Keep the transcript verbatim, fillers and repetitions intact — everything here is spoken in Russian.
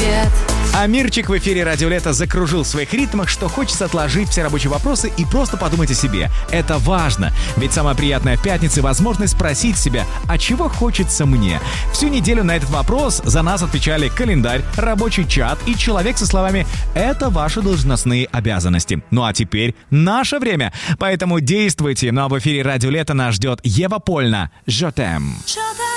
привет. А Мирчик в эфире «Радио Лето» закружил в своих ритмах, что хочется отложить все рабочие вопросы и просто подумать о себе. Это важно, ведь самое приятное в пятнице — возможность спросить себя, а чего хочется мне. Всю неделю на этот вопрос за нас отвечали календарь, рабочий чат и человек со словами «это ваши должностные обязанности». Ну а теперь наше время, поэтому действуйте. Ну а в эфире «Радио Лето» нас ждет Ева Польна. «Je t'aime».